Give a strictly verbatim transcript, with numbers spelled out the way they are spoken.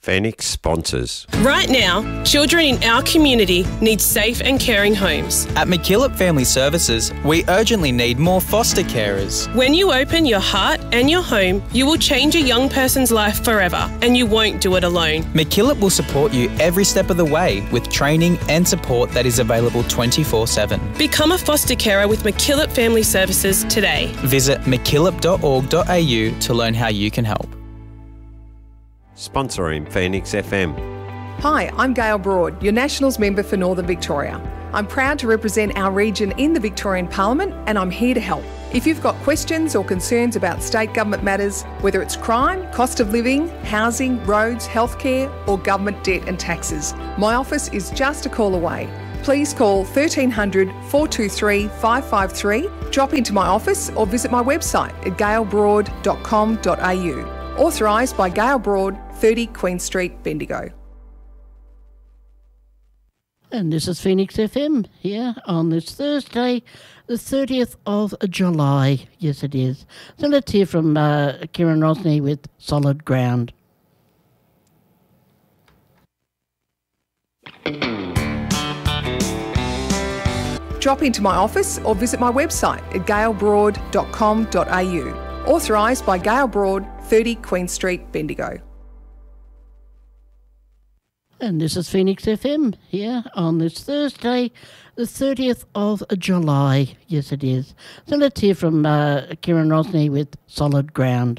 Phoenix sponsors. Right now, children in our community need safe and caring homes. At MacKillop Family Services, we urgently need more foster carers. When you open your heart and your home, you will change a young person's life forever, and you won't do it alone. MacKillop will support you every step of the way with training and support that is available twenty-four seven. Become a foster carer with MacKillop Family Services today. Visit mackillop dot org dot a u to learn how you can help. Sponsoring Phoenix F M. Hi, I'm Gail Broad, your Nationals member for Northern Victoria. I'm proud to represent our region in the Victorian Parliament, and I'm here to help. If you've got questions or concerns about state government matters, whether it's crime, cost of living, housing, roads, healthcare, or government debt and taxes, my office is just a call away. Please call thirteen hundred, four two three, five five three, drop into my office or visit my website at gail broad dot com dot a u. Authorised by Gail Broad, thirty Queen Street, Bendigo. And this is Phoenix F M here on this Thursday, the thirtieth of July. Yes, it is. So let's hear from uh, Kieran Rosny with Solid Ground. Drop into my office or visit my website at gail broad dot com dot a u. Authorised by Gail Broad, thirty Queen Street, Bendigo. And this is Phoenix F M here on this Thursday, the thirtieth of July. Yes, it is. So let's hear from uh, Kieran Rosny with Solid Ground.